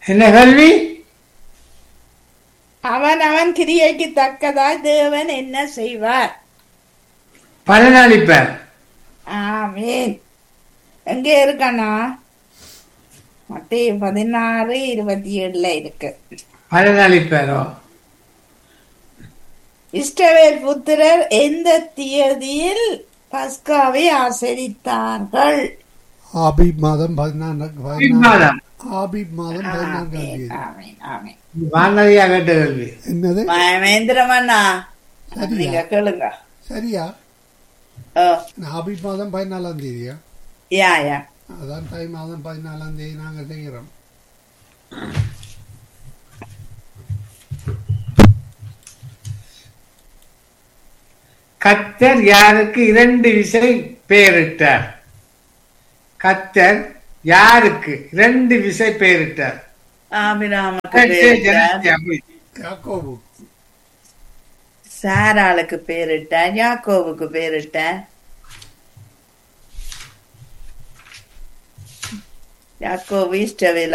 என்ன கேள்வி? அவன் அவன் கிரியைக்கு தக்கதாய் தேவன் என்ன செய்வார்? பலனளிப்பார். ஆமீன். எங்கே இருக்கண்ணா? மத்தேயு 16:27 இருக்கு. பலனளிப்பாரோ? இஸ்ரவேல் புத்திரர் எந்த தேதியில் பஸ்காவை ஆசரித்தார்கள்? ஆபீப் மாதம் 14 மாதம். ஆபீப் மாதம் 14 தேதி. ஆமீன், ஆமீன். வானதியா கேட்ட கேள்வி. என்னது? மகேந்திரமண்ணா, சரியா? நீங்க கேளுங்க. சரியா? ஓ, ஆபீப் மாதம் 14 தேதியா? யா யா. அதான் தை மாதம் 14 தேதி நாங்க செய்கிறோம். கர்த்தர் யாருக்கு 2 விசை பெயரிட்டார்? கர்த்தர் யாருக்கு 2 விசை பெயரிட்டார்? ஆபிரகாமுக்கு பேரிட்டார், யாக்கோபு. சாராளுக்கு பேரிட்டார், யாக்கோவுக்கு பேரிட்டார். யாக்கோபு இஸ்ரவேல்